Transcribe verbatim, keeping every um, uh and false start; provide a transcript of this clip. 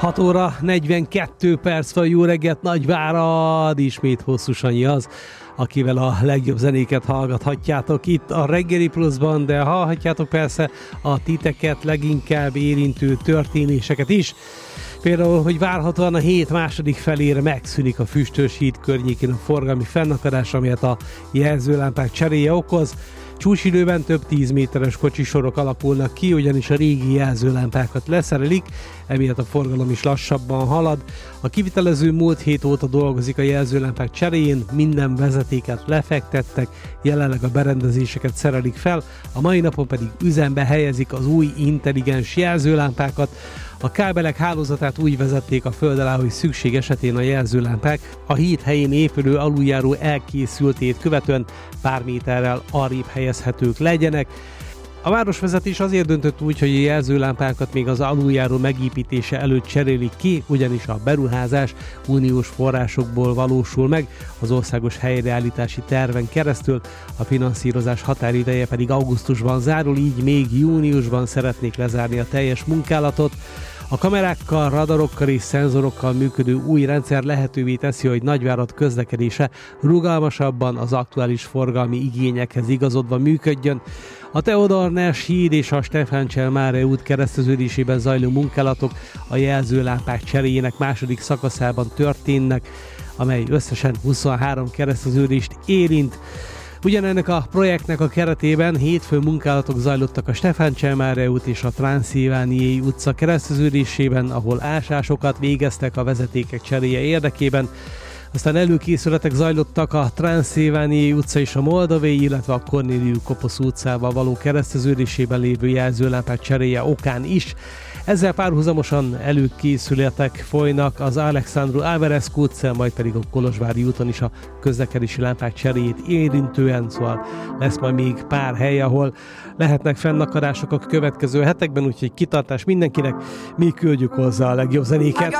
hat óra negyvenkettő perc van, jó reggelt Nagyvárad, ismét Hosszú Sanyi az, akivel a legjobb zenéket hallgathatjátok itt a Reggeli Pluszban, de hallhatjátok persze a titeket leginkább érintő történéseket is. Például, hogy várhatóan a hét második felére megszűnik a Füstös híd környékén a forgalmi fennakadás, amelyet a jelzőlámpák cseréje okoz. Csúcsidőben több tíz méteres kocsisorok alakulnak ki, ugyanis a régi jelzőlámpákat leszerelik, emiatt a forgalom is lassabban halad. A kivitelező múlt hét óta dolgozik a jelzőlámpák cseréjén, minden vezetéket lefektettek, jelenleg a berendezéseket szerelik fel, a mai napon pedig üzembe helyezik az új intelligens jelzőlámpákat. A kábelek hálózatát úgy vezették a föld alá, hogy szükség esetén a jelzőlámpák a híd helyén épülő aluljáró elkészültét követően pár méterrel arrébb helyezhetők legyenek. A városvezetés azért döntött úgy, hogy a jelzőlámpákat még az aluljáró megépítése előtt cserélik ki, ugyanis a beruházás uniós forrásokból valósul meg, az országos helyreállítási terven keresztül, a finanszírozás határideje pedig augusztusban zárul, így még júniusban szeretnék lezárni a teljes munkálatot. A kamerákkal, radarokkal és szenzorokkal működő új rendszer lehetővé teszi, hogy Nagyvárad közlekedése rugalmasabban az aktuális forgalmi igényekhez igazodva működjön. A Teodor Ness híd és a Stefán Cselmáre út kereszteződésében zajló munkálatok a jelzőlámpák cseréjének második szakaszában történnek, amely összesen huszonhárom kereszteződést érint. Ugyanennek a projektnek a keretében hétfő munkálatok zajlottak a Stefán Cselmáre út és a Transzilvániai utca kereszteződésében, ahol ásásokat végeztek a vezetékek cseréje érdekében. Aztán előkészületek zajlottak a Transzilvániai utca és a Moldavai, illetve a Kornélius Koposz utcával való kereszteződésében lévő jelzőlámpák cseréje okán is. Ezzel párhuzamosan előkészületek folynak az Alexandru Alvarezcu utcán, majd pedig a Kolozsvári úton is a közlekedési lámpák cseréjét érintően, szóval lesz majd még pár hely, ahol lehetnek fennakadások a következő hetekben, úgyhogy kitartás mindenkinek, mi küldjük hozzá a legjobb zenéket.